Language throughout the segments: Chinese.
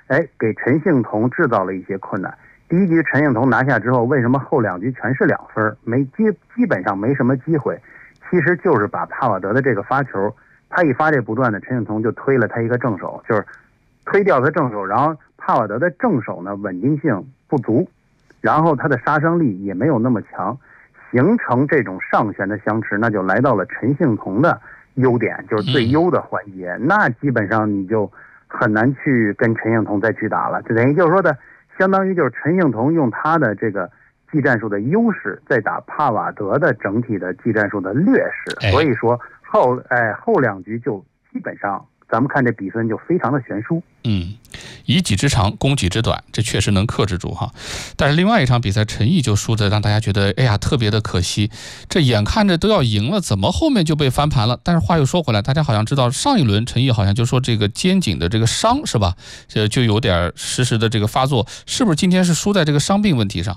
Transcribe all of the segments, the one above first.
给陈幸同制造了一些困难。第一局陈幸同拿下之后，为什么后2局全是2分，基本上没什么机会？其实就是把帕瓦德的这个发球，他一发这不断的，陈幸同就推了他一个正手，就是推掉他正手，然后帕瓦德的正手呢稳定性不足，然后他的杀伤力也没有那么强，形成这种上旋的相持，那就来到了陈幸同的优点，就是最优的环节，那基本上你就很难去跟陈幸同再去打了，就等于就是说的，相当于就是陈幸同用他的这个技战术的优势在打帕瓦德的整体的技战术的劣势，所以说后2局就基本上咱们看这比分就非常的悬殊。 以己之长攻己之短，这确实能克制住哈。但是另外一场比赛，陈毅就输的让大家觉得特别的可惜，这眼看着都要赢了，怎么后面就被翻盘了？但是话又说回来，大家好像知道上一轮陈毅好像就说这个肩颈的这个伤是吧，就有点实时的这个发作，是不是今天是输在这个伤病问题上？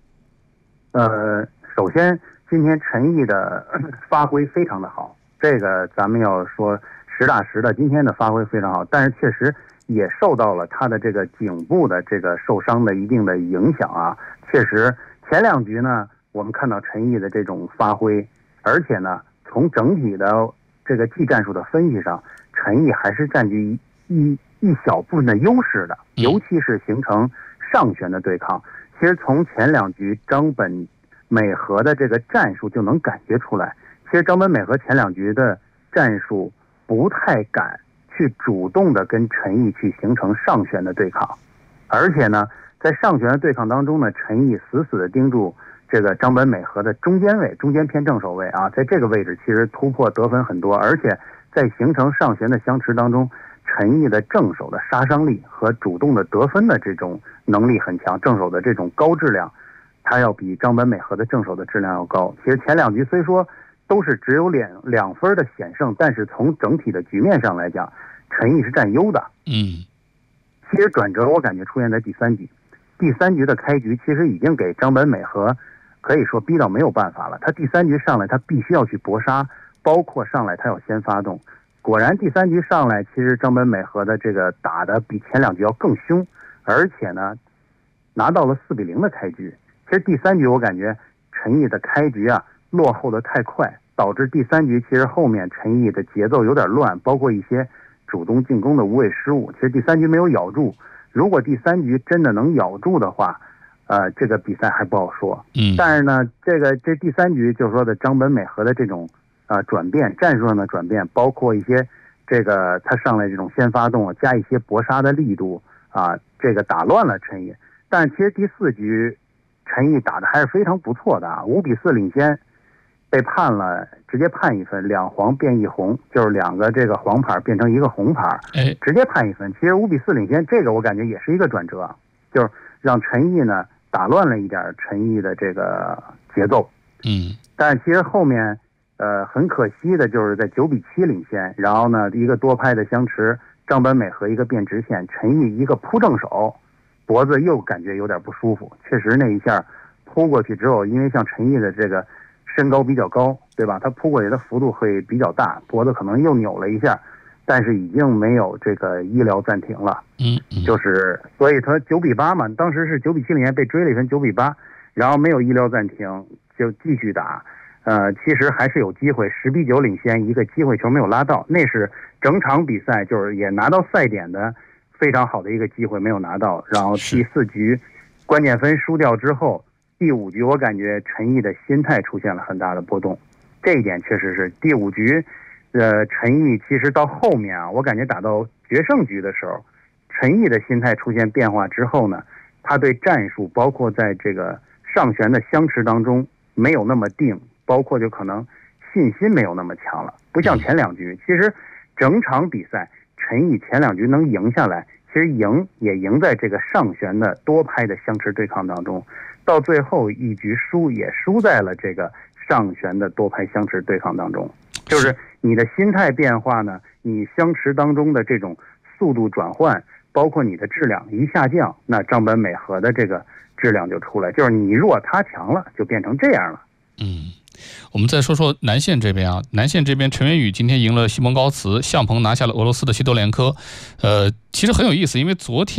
首先今天陈毅的发挥非常的好，这个咱们要说实打实的，今天的发挥非常好，但是确实也受到了他的这个颈部的这个受伤的一定的影响啊。确实前2局呢，我们看到陈毅的这种发挥，而且呢，从整体的这个技战术的分析上，陈毅还是占据一小部分的优势的，尤其是形成上旋的对抗。其实从前2局张本美和的这个战术就能感觉出来，其实张本美和前2局的战术不太敢去主动的跟陈毅去形成上旋的对抗，而且呢，在上旋的对抗当中呢，陈毅死死的盯住这个张本美和的中间位，中间偏正手位啊，在这个位置其实突破得分很多，而且在形成上旋的相持当中，陈毅的正手的杀伤力和主动的得分的这种能力很强，正手的这种高质量，他要比张本美和的正手的质量要高。其实前2局虽说都是只有2分的险胜，但是从整体的局面上来讲，陈毅是占优的。其实转折我感觉出现在第3局，第3局的开局其实已经给张本美和可以说逼到没有办法了。他第3局上来他必须要去搏杀，包括上来他要先发动。果然第3局上来，其实张本美和的这个打的比前2局要更凶，而且呢拿到了4-0的开局。其实第3局我感觉陈毅的开局啊落后的太快，导致第3局其实后面陈毅的节奏有点乱，包括一些主动进攻的无谓失误。其实第3局没有咬住，如果第3局真的能咬住的话，这个比赛还不好说。但是呢，这第3局就是说的张本美和的这种转变，战术上的转变，包括一些这个他上来这种先发动加一些搏杀的力度啊，这个打乱了陈毅。但是其实第4局陈毅打的还是非常不错的啊，5-4领先，被判了直接判1分，2黄变1红，就是2个这个黄牌变成1个红牌，直接判1分。其实5-4领先，这个我感觉也是一个转折，就是让陈毅呢打乱了一点陈毅的这个节奏。但是其实后面很可惜的就是在9-7领先，然后呢一个多拍的相持，张本美和一个变直线，陈毅一个扑正手，脖子又感觉有点不舒服。确实那一下扑过去之后，因为像陈毅的这个身高比较高，对吧？他扑过去的幅度会比较大，脖子可能又扭了一下，但是已经没有这个医疗暂停了。就是所以他9-8嘛，当时是9-7领先被追了1分9-8，然后没有医疗暂停就继续打。其实还是有机会，10-9领先，一个机会球没有拉到，那是整场比赛就是也拿到赛点的非常好的一个机会没有拿到。然后第4局关键分输掉之后，第5局我感觉陈毅的心态出现了很大的波动，这一点确实是第5局陈毅其实到后面啊，我感觉打到决胜局的时候，陈毅的心态出现变化之后呢，他对战术包括在这个上旋的相持当中没有那么定，包括就可能信心没有那么强了，不像前2局。其实整场比赛陈毅前2局能赢下来，其实赢也赢在这个上旋的多拍的相持对抗当中，到最后1局输也输在了这个上旋的多拍相持对抗当中。就是你的心态变化呢，你相持当中的这种速度转换，包括你的质量一下降，那张本美和的这个质量就出来，就是你弱他强了，就变成这样了。 我们再说说南线这边啊，南线这边陈元宇今天赢了西蒙高茨，向鹏拿下了俄罗斯的西多连科。其实很有意思，因为昨天